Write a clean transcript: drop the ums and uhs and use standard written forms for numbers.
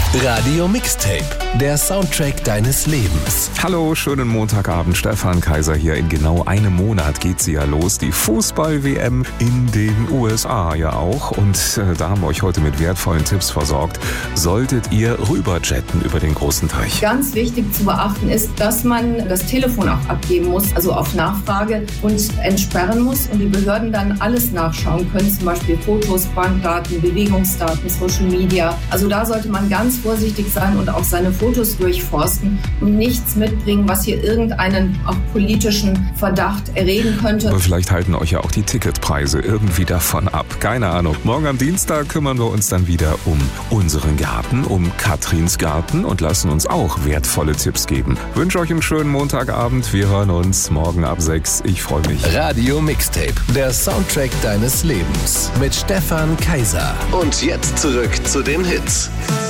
Radio Mixtape, der Soundtrack deines Lebens. Hallo, schönen Montagabend, Stefan Kaiser hier. In genau einem Monat geht sie ja los, die Fußball-WM in den USA ja auch. Und da haben wir euch heute mit wertvollen Tipps versorgt. Solltet ihr rüberjetten über den großen Teich? Ganz wichtig zu beachten ist, dass man das Telefon auch abgeben muss, also auf Nachfrage, und entsperren muss und die Behörden dann alles nachschauen können, zum Beispiel Fotos, Bankdaten, Bewegungsdaten, Social Media. Also da sollte man ganz vorsichtig sein und auch seine Fotos durchforsten und nichts mitbringen, was hier irgendeinen auch politischen Verdacht erregen könnte. Aber vielleicht halten euch ja auch die Ticketpreise irgendwie davon ab. Keine Ahnung. Morgen am Dienstag kümmern wir uns dann wieder um unseren Garten, um Katrins Garten und lassen uns auch wertvolle Tipps geben. Ich wünsche euch einen schönen Montagabend. Wir hören uns morgen ab 6. Ich freue mich. Radio Mixtape, der Soundtrack deines Lebens mit Stefan Kaiser. Und jetzt zurück zu den Hits.